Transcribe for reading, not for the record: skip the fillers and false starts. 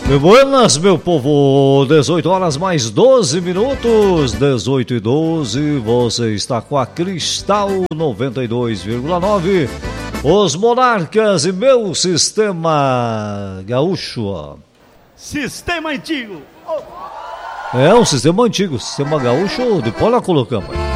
E buenas, meu povo, 18 horas mais 12 minutos, 18 e 12, você está com a Cristal 92,9, os Monarcas e meu Sistema Gaúcho. Sistema antigo. É um sistema antigo, Sistema Gaúcho, depois nós colocamos.